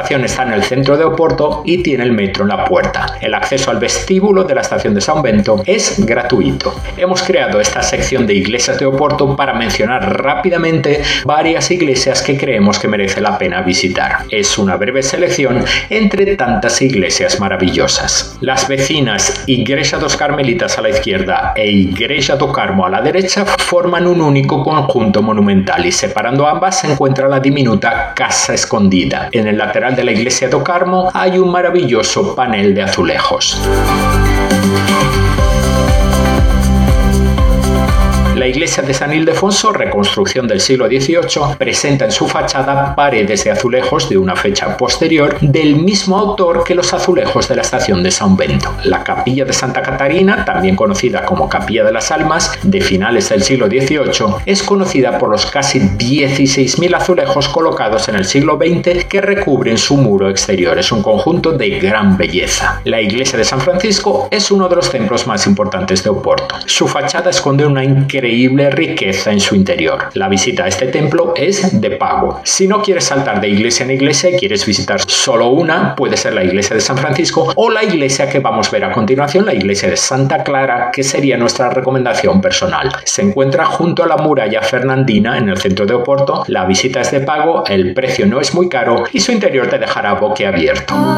estación está en el centro de Oporto y tiene el metro en la puerta. El acceso al vestíbulo de la estación de São Bento es gratuito. Hemos creado esta sección de iglesias de Oporto para mencionar rápidamente varias iglesias que creemos que merece la pena visitar. Es una breve selección entre tantas iglesias maravillosas. Las vecinas Igreja dos Carmelitas a la izquierda e Igreja do Carmo a la derecha forman un único conjunto monumental y separando ambas se encuentra la diminuta Casa Escondida. En el lateral de la Iglesia do Carmo hay un maravilloso panel de azulejos. La iglesia de San Ildefonso, reconstrucción del siglo XVIII, presenta en su fachada paredes de azulejos de una fecha posterior del mismo autor que los azulejos de la estación de São Bento. La capilla de Santa Catarina, también conocida como Capilla de las Almas, de finales del siglo XVIII, es conocida por los casi 16.000 azulejos colocados en el siglo XX que recubren su muro exterior. Es un conjunto de gran belleza. La iglesia de San Francisco es uno de los templos más importantes de Oporto. Su fachada esconde una increíble riqueza en su interior. La visita a este templo es de pago. Si no quieres saltar de iglesia en iglesia y quieres visitar solo una, puede ser la iglesia de San Francisco o la iglesia que vamos a ver a continuación, la iglesia de Santa Clara, que sería nuestra recomendación personal. Se encuentra junto a la muralla fernandina en el centro de Oporto. La visita es de pago, el precio no es muy caro y su interior te dejará boquiabierto.